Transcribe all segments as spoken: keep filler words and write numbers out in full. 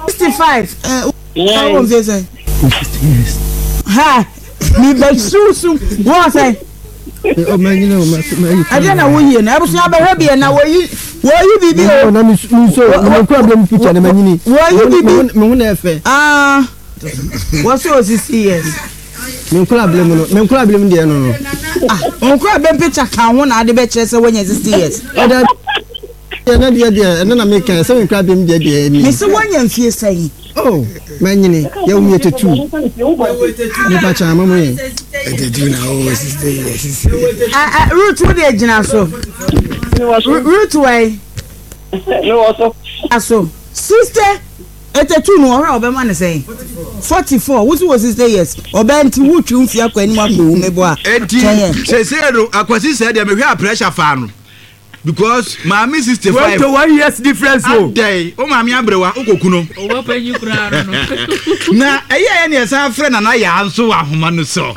sixty-five. How old is he? Yes. Ha. Me be susu. What say? Oh man, you know, man. I don't know who you na. Abusu aba happy na wo yi. Wo yi bibi o. Na me so no problem picture na manyini. Wo yi bibi. Me hu na efe. Ah. What so sixty years? Me kula blame no. Me kula blame dey no no. Ah, on kula blame picture kan ho na ade be kire say when you sixty years. Ya na dia dia na na me kan say me kula blame dia dia ni. Me say when you fie say. Oh, manyini, ya umi tetu. Ni pa cha mama ye. Tetu na o sixty years. Ah, root wo dey gina so. Root way. No also. Aso. Sister Etetu no ora obema ne say forty-four what was sixty years obenti wutwu mfia kwa ni akọ wo mebo a enti say say no akwasi say dem hwe pressure fa no because maami sixty-five twenty-one years difference o dey o maami abrewa okoku no o panyi kura no na eye ne san frɛ na na ya anso ahoma no so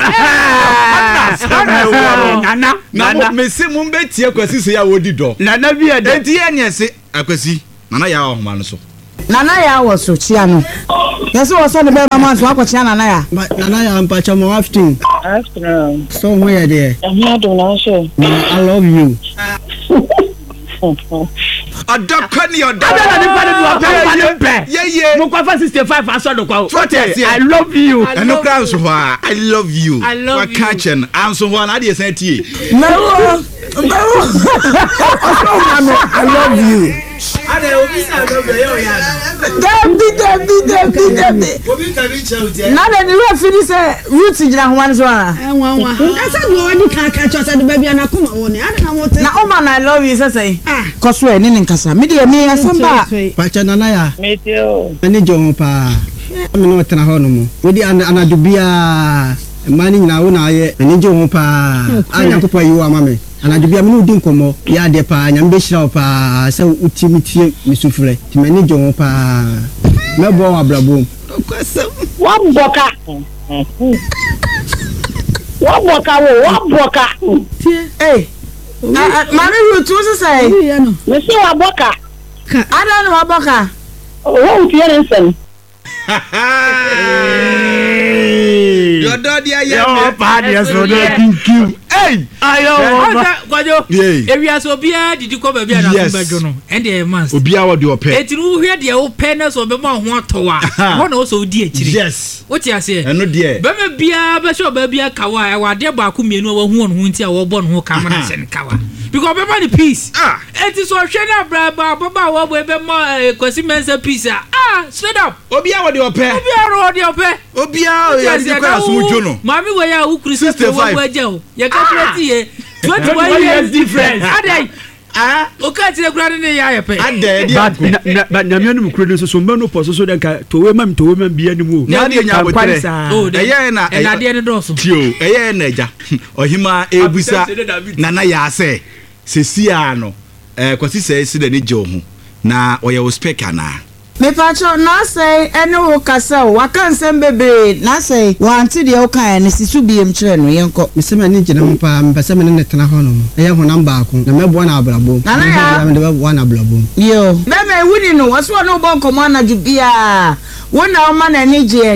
nana na me se mo betie akwasi say ya wodi do nana bi e de enti ye ne se akwasi na na ya ahoma no so nana ya wo so chia no yeso wo so ne be mama so akochia nana ya nana ya mpacha mo afternoon Afternoon. so where there I'm not doing that shit. I love you adaka ni oda ada na pa do pa ye ye mo kwa sixty-five aso do kwa forty I love you eno kra so ha I love you wa catchen anso ho na de san tie no no I love you Ade obi sa do be yo ya na. Debi debi debi debi. Obi ka bi che uti. Na de ni we fini say root gina ho an so ara. Enwa nwa. Asa do oni ka ka cho sa do baby na kuma woni. Ade na wote. Na o man I love you say say. Ah. Koso e ni nkasa. Me de me asamba. pacha nana ya Me too. ani jo pa me no tena ho no mo wodi anadu bia mani nyina wo na aye ani jo pa anya kopa yi wa mame anadu bia me no di nkomo ya de pa nya mbe hira pa se utimitie misufure ti mani jo pa me bo abrabo One boka. One boka wo, one boka. Eh. Mami root wo say. Me say one boka. Ada no aboka. Wo uti yen sen. Your daddy ya yo pa dia so do kinkin hey ayo kwajo ewia so bia didi ko ba bia na ko bajo no and the months obia wo de ope etinu hwe de wo pe na so be ma ho atowa ho na wo so di akiri yes wo ti ase eno de be me bia be so ba bia kawa e wa de ba ko mienu wo hu no nti a wo bo no ho kamera sen kawa because be man peace ah enti so hwe na bra ba baba wo bo be ma kwasi mensa peace ah straight up obia wo de ope obia ro de ope obia o ya di kwa asumujo no mami we ya ukru se wo gbaje o ye ka plati twenty-one years difference adai ah o ka tire kura ni ya ye pe adai dia but na me no kuro so so me no poso so den ka to we mam to we mam bia ni mu na de nya botre oh eye na e na de ne do so tio eye na eja ohima ebusa na na ya se sesia no eh kwasi se se de ni je ho na oye wo speaker na Me pacho na say ene wo kasa wo aka nsem bebe na say wanti de wo kan ne sisu biem kire no yenko me se me ni gina mpa mpese me ne tena ho no eye ho namba ako na mebo na abrabo na ya me de bo na abrabo yo me me wuni no wo so no bon komo na jubia wona o ma na ni je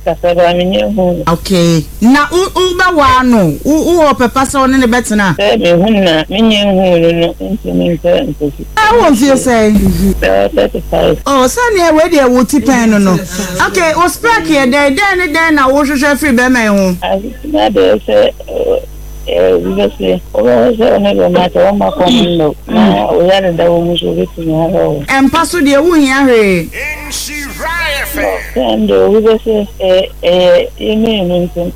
okay na u u ba wa no u u pepa se one ne betena Eh me hunna me nyen hu no nti me nti nti. I won't feel say thirty-five. oh so ne we de wo ti pen no no okay o spec here dey dey dey na wo hwehwe free be man ho Na de se eh we say o se na go ma to ma ko no na o ya da wo mu so bitu na ho empa so de wo hia hwe and we say eh eh ime nti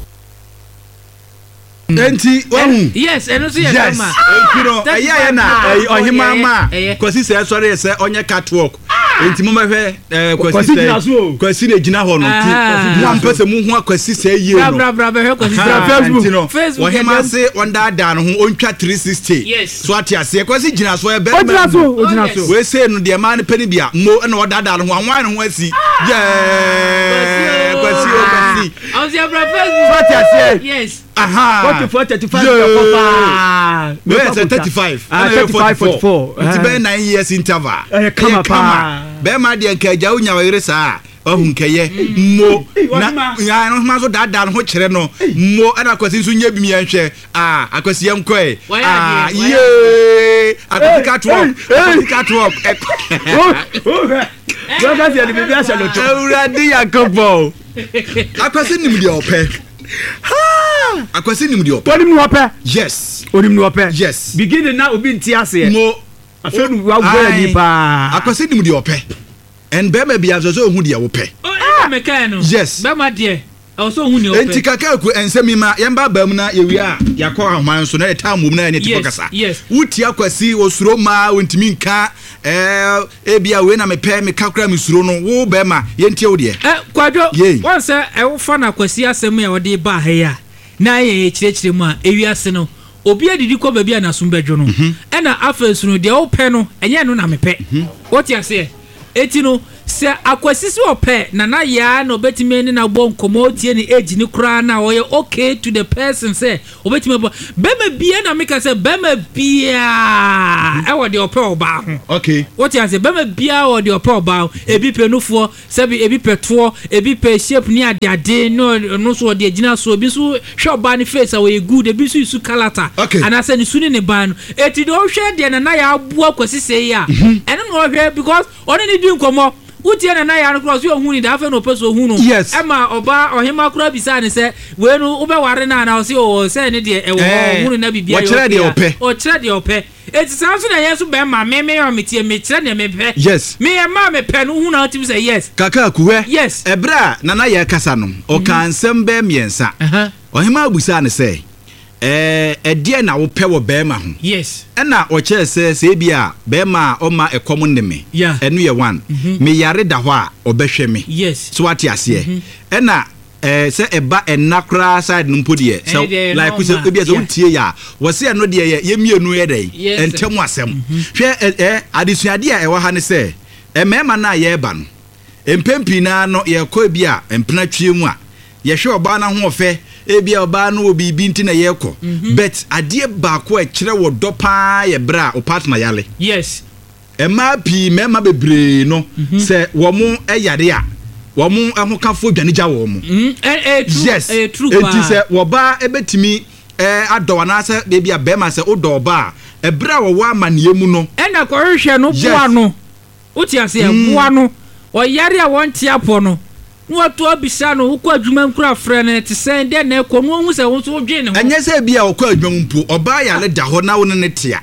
enti wahu yes eno so ye yes ma kiro aya ya na ohima ma kwasi se sori se onye catwalk enti mo mehwe kwasi se kwasi ne gina ho no ti mo ampese mu hu kwasi se yie no bra bra bra kwasi Facebook facebook ohima se onda da no ho ontwa three sixty so ati ase kwasi gina so e be ojina so ojina so we say no de ma ne pani bia mo na oda da no ho anwan no ho asi yeah kwasi o kwasi on the bra Facebook so ati ase yes aha forty-four thirty-five papa we say thirty-five ah thirty-five forty-four it's been nine years interval eh come pa be ma de nka ja unya were saa ohun keye mo na ya no ma so dada no ho kire no mo ana kwasi so nya bi mi enhwe ah akwasi yam koi ah ye akwasi catwalk akwasi catwalk Don't get the baby as a lot. Already Yakobo. Akwasi nim de ope. Ha! Akwasi nim de ope. Onim no ope. Yes. Onim no ope. Yes. Beginning now obi nti ase. Mo afenu wa gwa ni pa. Akwasi nim de ope. And be ma bia so so hu de ope. Oh, me kan no. Yes. Be ma de. Also hu ni ope. Enti kaka ku ensemi ma yemba ba mu na yewia yakọ ahwan so na eta mum na ne tipokasa. Wuti akwasi osuro ma wontimi nka eh ebia we na me pe me kakra me suro no wo be ma yentie wo de. Eh kwadwo won se e wo fa na kwasi asem ya wo de ba ha ya. Na ye kirekire mu a ewiase no obi adidi ko ba bia na sum bedwo no. E na afensu no de wo pe no enye no na me pe. What you say? Eti no se akwasi si ope na na ya na obetime ni na bo nkomo tie ni age ni kura na oye okay to the person say obetime bo be ma bia na make say be ma bia e wo de ope oba ho. Okay. What you say be ma bia wo de ope oba ho ebi penufo sebi ebi peto ebi pe shape ni ade ade no no so de agina so ebi so hwe oba ni face a we good ebi so isu kalata ana say ni suni ne ban eti do hwe de na na ya abu akwasi sei ya eno no hwe because oni ni di nkomo utie na na ya no cross yo hu ni da fa no peso hu no e ma oba ohima kura bisa ne se we no ube ware na na o se o se ne de e wo hu na bibia yo o kire de ope o kire de ope eti sanso na yesu be ma me me yo metie me kire ne me pe yes me e ma me pe no hu na tim say yes kaka kuwe yes ebra na na ya kasa no o kan sem be miensa ohima abusa ne se eh edie na wo pe wo be ma ho yes ena o che se se bia be ma o ma ekom ne me enu ye one me yare da ho a obehwe me yes so ati ase ena eh se eba enakra side no mpodie so like we say bia so tie ya wo se eno de ye ye mienu ye dai entemu asem hwe eh adesuade a e wo ha ne se e mema na ye ba no empempi na no ye ko bia empena twie mu a ye hwe oba na ho ofe ebia oba no obi bi nti na yeko but adie ba ko e kire wo dopa ye bra o partner yale yes e ma pi mema bebre no se wo mu e yare a wo mu e ho kafo dwane gya wo mu eh yes eh true enti se wo ba e betimi eh adowa na se bia be ma se odo ba e bra wo wa amane mu no e na ko hwehwe no boa no uti ase e boa no o yare a won ti apo no What to abisa no ukwa adwuma nkura frɛ ne te sɛn de na ekɔ no hu sɛ wo so dwe ne ho anya sɛ bia okwa adwuma mpo oba ya le da ho na wo ne tia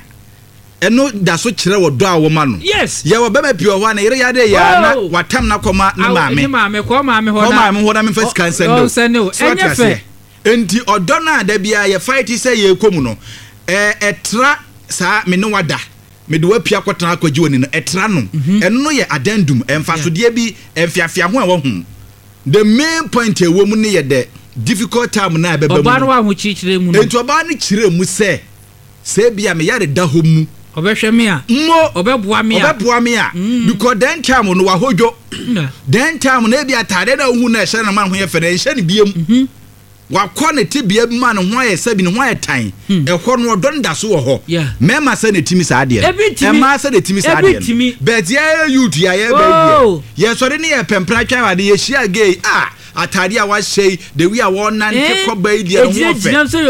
eno da so kyerɛ wo do a wo ma no yes ye wo bema pio ho na yere ya de ya na watam na kɔma ne maame ne maame kɔ maame ho na kɔ maame ho na me first can send no send no enya fɛ enti odo na da bia ye fight sɛ ye komu no eh etra sa me ne wada me de wapia kwotana akwaji woni no etra no eno ye addendum emfasodie bi emfiafia ho a wo hu. The main point here woman near the difficult time na be be oba no wa ho chichire mu no enti oba ni chire mu se se bia me yare da ho mu obehwe me a mo obeboa me a obeboa me a because then time no wa hodwo then time na bia tade da hu na hye na man ho ye fere hye ne biem wa kɔ ne tibia ma no ho aye sabi ne ho aye tan e hɔ no do nda so wɔ hɔ mema sa ne timi sa ade e ma sa ne timi sa ade but ya youth ya ya baby ye sɔre ne ye pempra twa ade ye hia gay ah atade a wa hyei de wi a wɔ nan te kɔ ba idi no ho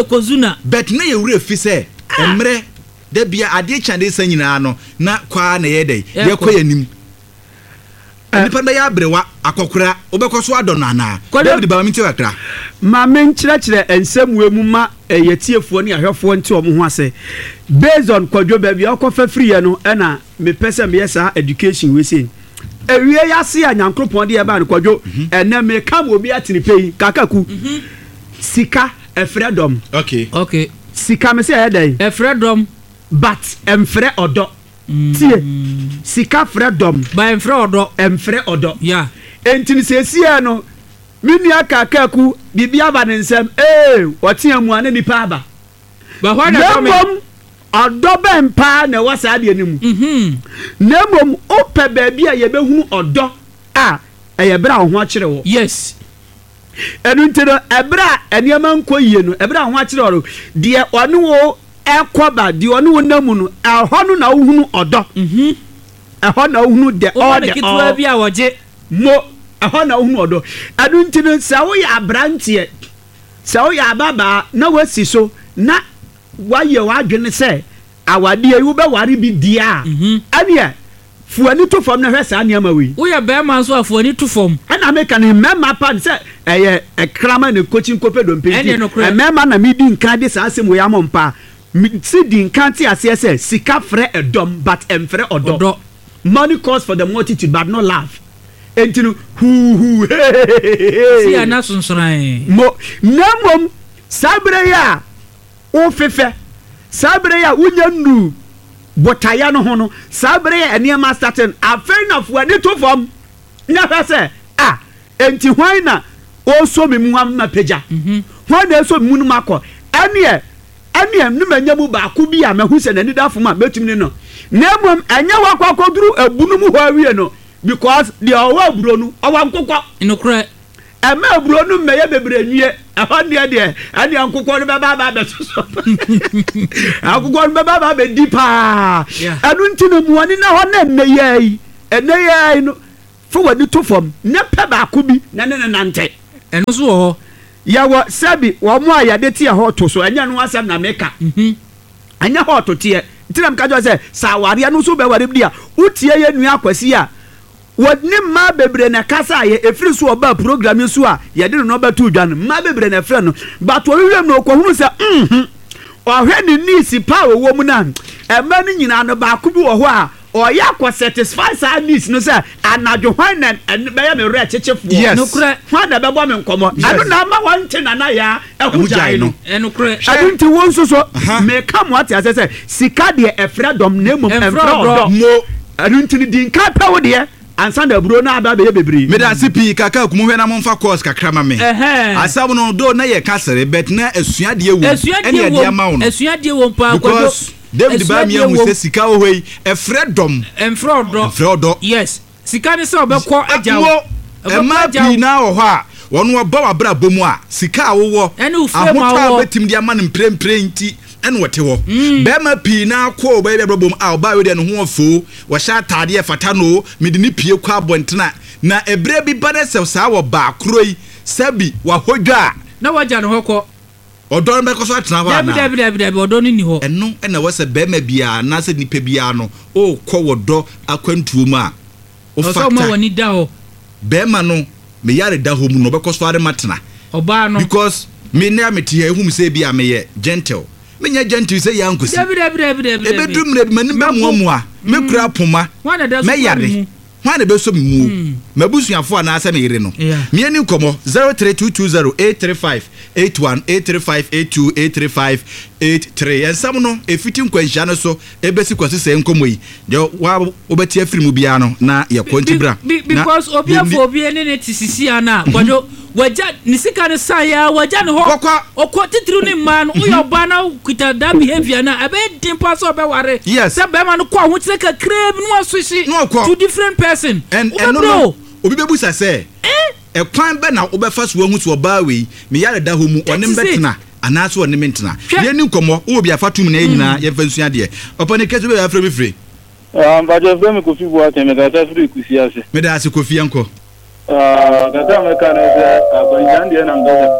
fɛ but ne ye wure fi sɛ emre de bia ade kyande sa nyina no na kwa na ye dai ye kɔ yanim nipa da ya brewa akokora obekoso adon ana David ba minti wakra ma men kyerɛkyerɛ ensamwe mu ma yetiefuo ne ahwɛfoɔ nti ɔmo ho ase based on kwadwo ba bia ɔkɔfa free no ɛna me pese me yesa education we say ewie yase anyankropɔn de ya ba no kwadwo ɛna me kam obi atini pei kakaku sika efredom okay okay sika me say ayedai efredom but emfre odo tie sika fredom ba emfre odo emfre odo yeah entini sesie no minua kakaku bibia ba ne nsem eh wotia mu ane nipa aba ba hwa na kom odo ben pa na wasa de anim mhm nemom ope ba bia ye behunu odo a eye bra ho akire wo yes enu ntino ebra eniema nkoyie no ebra ho akire wo de one wo ekoba de one wo namu no ehɔ no na wo hunu odo mhm ehɔ na wo hunu de all the all bia woje mo ɛhɔ na wohu ɔdɔ ɛno nti no sɛ woyɛ aberanteɛ sɛ woyɛ ababaa na wasi so na wayɛ w'adwene sɛ awadeɛ yi wobɛware bi die a ɛneɛ fuani to fam na hwɛ saa nneɛma wei woyɛ bɛrima nso a fuani to fam ɛna meka ne mmarima pa sɛ ɛyɛ ɛkrama ne kokyi nkɔpɛ dompe nti mmarima na medi nka de saa asɛm wei amɔ mpa si di nka te aseɛ sɛ sika frɛ ɛdɔm but ɛmfrɛ ɔdɔ money calls for the multitude but no love enti no huhu si ana sonsran mo na mom saa bere yi a wofefɛ saa bere yi a wonya nu botaya no ho no saa bere yi a nneɛma starting afei na fuani to fam nya hwɛ sɛ ah enti hwan na ɔso me mu ama pagya hwan na ɛso mu no makɔ ɛneɛ ɛneɛ ne manya mu baako bi a mahu sɛ n'ani da fom a mɛtumi ne no na mmom ɛnyɛ wakɔkɔduru abunu mu hɔ awie no because deɛ ɔwɔ aburo no ɔwɔ nkokɔ nokorɛ ɛmɛ aburo no mmɛyɛ bebree nwie ɛhɔ nneɛ deɛ ɛneɛ nkokɔ no bɛba aba abɛsoso nkokɔ no bɛba aba abɛdi paa ɛno nti no muwani na hɔ na ɛnnɛ yɛ yi ɛnnɛ yɛ yi no fo w'ani to fam ne pɛ baako bi na ne ne nante ɛno nso wɔ hɔ yɛwɔ sɛbi wɔn mo a yɛde te ɛhɔ to so ɛnyɛ no asɛm na meka ɛnyɛ hɔ to teɛ nti na meka kyerɛ sɛ saa awareɛ no nso bɛware bi a wotie yɛ nua akwasi a wɔne mmaa bebree na kasa a yɛ efiri so ɔba program yi so a yɛde no n'ɔbɛto dwa no mmaa bebree na efirɛ no but wɔhwehwɛ mu na ɔkɔhunu sɛ mhm ɔhwɛ ne niisi paa wɔwɔ mu na ɛmɛ no nyinaa no baako bi wɔ hɔ a ɔyɛ akɔ satisfy saa niisi no sɛ anadwo hwan na bɛyɛ me werɛ kyekyefoɔ nokorɛ hwan na bɛbɔ me nkɔmmɔ ɛno na ama wɔnte nana yɛ ɛho gyae no ɛnokorɛ ɛno nti wo nso so meka mo ate asɛ sɛ sika deɛ ɛfrɛ dɔm na mmom ɛmfrɛ ɔdɔ mo ɛno nti no di nka pɛ wo deɛ ansa na aburo na aba bɛyɛ bebree meda ase pii kaka kumu hwɛ na momfa course kakra ma me asɛm no do na yɛ kasere bet na asuadeɛ wɔ ɛne ɛde ama wo no asuadeɛ wɔ mpa because David ba mi ahu sɛ sika wo hɔ yi ɛfrɛ dɔm ɛmfrɛ ɔdɔ ɛfrɛ ɔdɔ yes sika ne sɛ ɔbɛkɔ agya wo ɛma pii na wɔ hɔ a wɔn wɔba wabra bɔ mu a sika a wowɔ ahotɔ a bɛtim de ama no mprɛmprɛ nti ɛne wɔte hɔ bɛrima pii na akɔ ɔbɛyɛ bɛbrɛ bɔ mu a ɔba wɛdeɛ no ho afoo wɔhyɛ ataadeɛ fata no mede ne pie kɔ abɔntena na ɛberɛ bi ba ne sɛ saa wɔ baakoro yi sɛbi wahɔdwa a na wagya ne hɔ kɔ ɔdɔ no bɛkɔ so atena hɔ anaa dabi dabi dabi ɔdɔ no ni hɔ ɛno ɛna wɔ sɛ bɛrima biara anaasɛ nipa biara no ɔrekɔ wɔ dɔ akwantuo mu a ɔsɛ ɔma wɔ ni da hɔ bɛrima no meyare da hɔ mu no ɔbɛkɔ so ade matena ɔbaa no because me ne amete yɛ ehum sɛ bi a meyɛ gentle menya gentle sɛ yɛ ankosi dabi dabi dabi dabi ebedu mre bi mani bɛ muamua me kura poma me yare hwan na bɛ so mu mabusuafo ana asɛ me yere no me ani nkɔmɔ zero three two two zero eight three five eight one eight three five eight two eight three five eight three ensam no efiti nkwanhia no so ebesi kwase sɛ nkɔmɔ yi de wa obɛti afiri mu bia no na yɛ kɔnti bra because obiafo obi ne ne tisisi ana kwadwo wagya ne sika ne sa ya wagya ne ho okɔ titiri ne ma no uyo ba na kuta da behavior na abe din pass obɛware sɛ bɛma no kɔ ho kyerɛ kakra bi no asohyi two different person and and no obi bebusa sɛ eh ɛkwan bɛ na obɛfa so ahu so ɔbaa wei me yare da ho mu ɔne mbɛtena anaso ɔne mentena ye ni nkɔmɔ wo bi afa tum na nyina ye fa nsua de ɔpa ne kɛse bɛ afrɛ me frɛ ah mbaje fɛ me kofi bo ate me ka ta frɛ kusi ase me da ase kofi anko ah kata me ka ne sɛ abanjan de na ngasa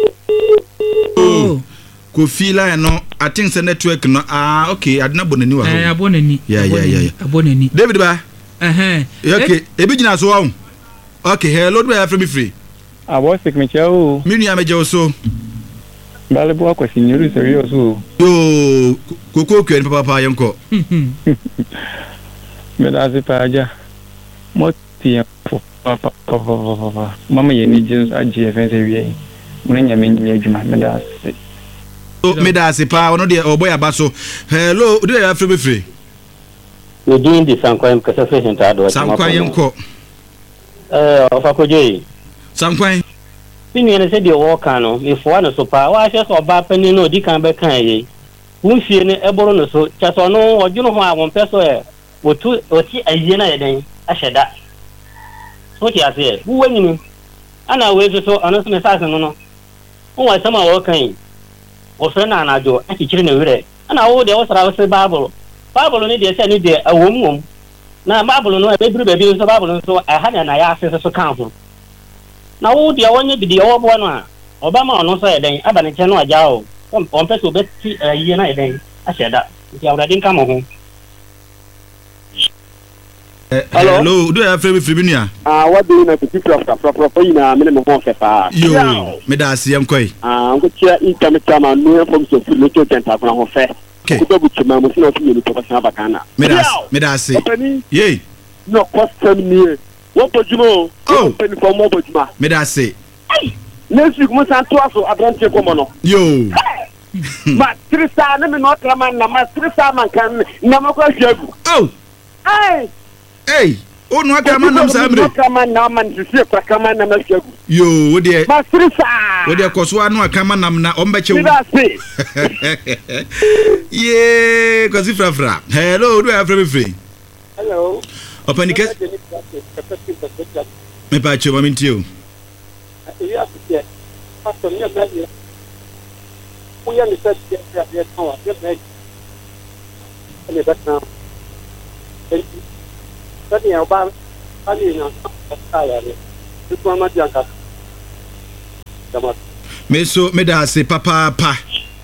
oh kofi la no I think the network no ah okay adna bonani wa eh abonani yeah yeah yeah abonani David ba eh okay ebi gina so wa okay hello do I free free abo sik me chao mi nua me je so bale bo akwasi nyiru serious o yo koko kwen papa papa yanko me da se pa aja mo ti papa papa mama ye ni je aje fe se wi mo nya me nya adwuma me da se me da se pa ono de oboy aba so hello do I free free we doing the sankwan kasa fe henta do sankwan yanko eh ofa koje sankwan sini ne se de wo kan no me fo na so pa wa hye so ba pani no di kan be kan ye wo fie ne eboro no so cha so no odwuno ho a won peso e wotu oti aye na ye den a hyeda so ti ase wo wanyinu ana we so ano so me sase no no won wa sama wo kan wo fe na anajo a kikire na were ana wo de wo sara wo se bible bible ne de se ne de awom wom na bible no e be duru be bi so bible no so a ha na ya ase so kan ho na wo dia wonye bi dia wo bo no a obama ono so eden aba ne che no agya o on person be ti ayi na eden a sheda ti awrade nka mo ho. Hello, hello, do you have free free binia? Ah, what do you know to keep your proper for you na me mo ho fepa. Yo, me da asem koi. Ah, ngo chia income chama no from so free to center for ho fe. Okay. Ko bu chama mo sino fi ni to pa bakana. Me da me da ase. Yey. No question me. What do you know? Oh, penny for mo bojuma. Me da ase. Next week mo san to aso abrante ko mo no. Yo. Ma trisa na me no traman na ma trisa man kan na ma kwa shagu. Oh. Hey. Hey, oh no akama nam samre. Akama na man sisi akama na ma shagu. Yo, wo de. Ma trisa. Wo de koso anu akama nam na ombeche wo. Yeah, kosi fra fra. Hello, do I have free free? Hello. Open the me pa cho mami ntio. Ya se. Pastor ni abia. Uya ni se ya ya tawa. Ya me. Ele batna. Tadi ya ba ali na kaya ni. Tuko ma dianka. Dama. Me so me da se papa pa.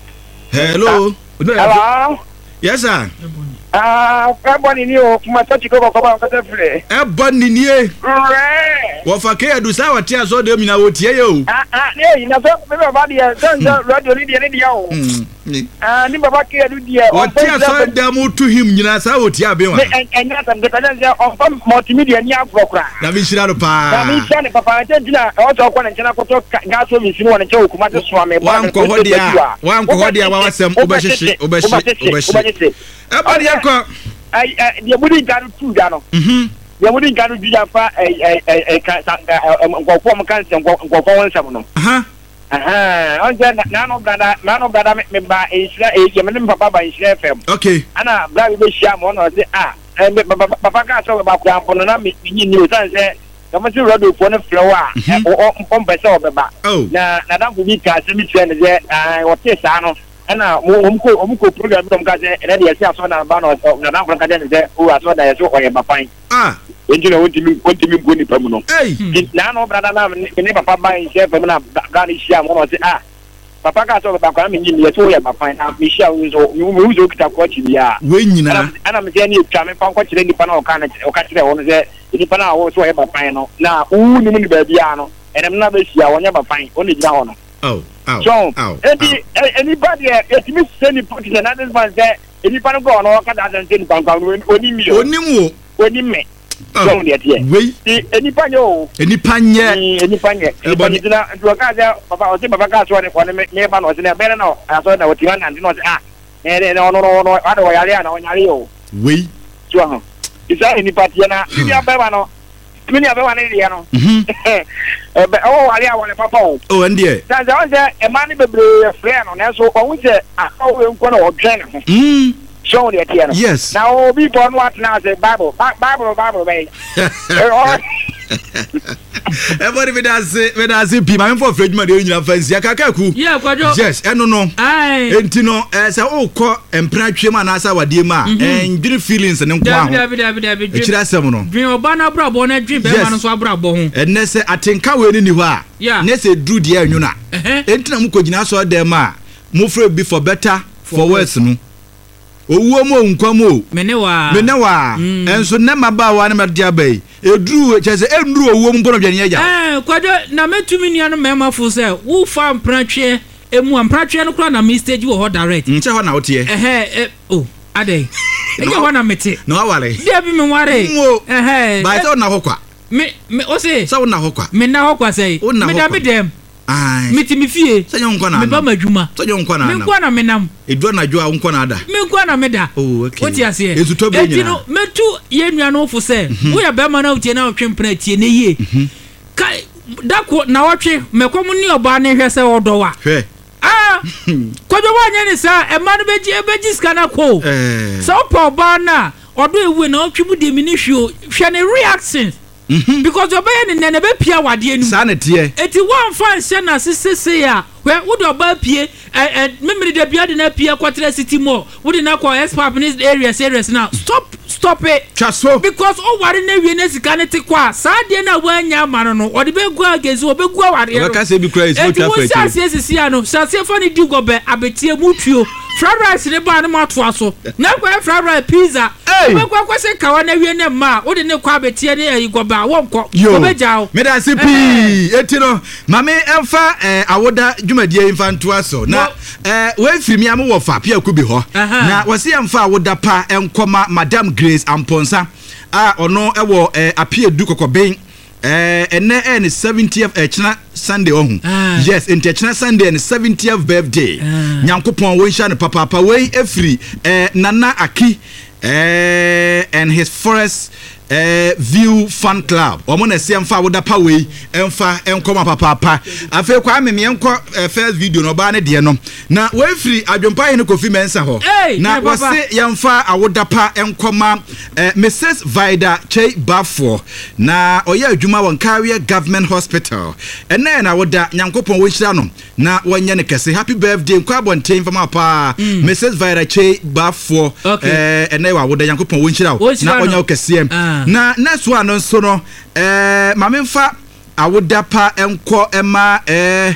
Hello. Hello. Yes sir. Ah, everybody knew kuma touch go go ba ka free. Everybody knew. Right. Wo fa ke adu sa wate aso de mina wo tie ye o. Ah ah, eh, na so me ba dia, so radio ni dia ni dia o. Ah, ni baba ke adu dia. Wo tie aso de mu to him nyina sa wo tie aben wa. En en na tan de tan je on fam multimedia ni agrokra. Na bi shira do pa. Na bi shira ne papa te dina o to kwa nchena ko to ga so mi sinu wona che okuma te so ame ba. Wan ko hodia. Wan ko hodia wa wasem obehyehe obehyehe obehyehe. Everybody ko ai dia budi garu tu da no. Mhm. Dia budi garu ju ja fa ai ai ai ka ngofo mo kan se ngofo won sam no. Aha. Aha, on je na no brada, na no brada me ba Isra e je me papa ba Isra F M. Okay. Ana brada be shia mo no se ah, papa ka so ba kwa mpo no na me nyi ni o san se kama si rodo fo no flower o mpom be se o be ba. Na na dan ko bi ka se mi tue ne je ah o te sa no. Ana mo ko o ko program dom ka se na de se aso na ba no na dan ko ka de se o aso da so o ye ba pan. Ah. Enjina wonti mi wonti mi ko ni pamu no. Hey. Na no brada na ne papa ba in chef na ga ni shia mo no se ah. Papa ka so ba kwa mi ni ye so ye ba pan na mi shia wo so mi wo so kita ko chi bia. We nyina. Ana mi se ni twa me pan ko chi ni pa na o ka na o ka chi wo no se ni pa na wo so ye ba pan no. Na u ni mi ba bia no. Enem na be shia wo nya ba pan o ni gina ho no. Oh. Oh. So, oh, any oh. anybody, if you send the police and others, man, say, if you can't go on, or can't attend to only me, only me, only me. Oh, wait, any panyo, any panya, any panya, any to a car, Papa, I think Papa got one for the neighbor was in a better now. I saw that what you want and not ah, and then no, no, no, other way, I know, wait, John. Is that any patiana? You have Bavano. Many of one area, no. But oh, I want a papa. Oh, and dear. That's all that a man be a friend on us, so I would say, I will go to general. Hm. Show the piano. Yes. Now, be born what now say Bible, Bible, Bible, way. Everybody with us, with us, people, I'm for Fred Mario in your face. Yakaku. Yeah, yes, and no, no. Aye. And you know, as I all call and prank him and as our dear ma, and good feelings and no one. It's a seminal. Dream of Banner Brabo and a dream, and so Brabo. And Nessa, I think I will anywhere. Yeah, Nessa drew the air, you know. And Namuko Jinaso, their ma, move before better, for worse, no. Owo mo nkwamo menewa menewa enso na maba wa na media bay edru chese enru owo mbo no dwane ya eh kwado na metumi nia no mema fo se wo fa mpratwe emu mpratwe no kra na me stage wo ho direct nche ho na wote eh eh oh ade e ho na mete no awale dia bi me ware eh eh ba so na hokwa me me o se so na hokwa me na hokwa sei me da me dem ai miti mi fie sanyo nko na me ba madwuma sanyo nko na me nko na me nam edu na dwo nko na da me nko na me da oh okay oti ase etuto be nyina etino metu ye nua no fo se wo ya be ma na utie na otwempena tie ne ye kai dako na wotwe mekom ni oba ne hwe se odo wa hwe ah kodwo wa nya ni sa e ma no beji e beji ska na ko eh so po oba na odo ewu na otwe de mi ni hwe hwe ne reactions. Mm-hmm. Because you're being in a pia wadi enu. Sanity. Eti one fan sena sisi ya where would oba pie and memory de bia de na pie kwatre city mall would na kwa expert in this area serious now stop stop it chaso because o ware na wie na sika ne te kwa sa de na wanya amano no o de be gu agezi o be gu ware no ka say be cry is no traffic e ti wo sia no sa se fa ni di gobe abetie mutuo fried rice ne ba ne mato aso na kwa fried rice pizza o be kwa kwa se kawa na wie na ma o de ne kwa abetie ne yi gobe a wo nko o be jawo me da C P eti no mame emfa eh awoda dwumadie infanto aso na eh we firi am wo fa pia ku bi ho na wo se emfa awoda pa enkoma Madam Grace Amponsa a ono ewo eh apie du kokoben eh ene en seventieth echna Sunday ohun yes in echna Sunday and seventieth birthday nyankopon wo nsha ne papa papa we efiri eh Nana Aki eh and his forest eh view fan club omo na se emfa woda pa we emfa enkoma papa papa afa kwa me me enko first video no ba ne de no na we free adwompa ye ne Kofi Mensa ho na we se yemfa awoda pa enkoma eh, Missus Vida Chei Bafo na oya adwuma won Career Government Hospital ene na woda nyankopon wo hira no na wonye ne kese happy birthday kwa bonten fama pa mm. Missus Vida Chei Bafo okay. eh ene wa woda nyankopon wo hira na onya wo kese na next one no so no eh mamemfa awoda pa enko ema eh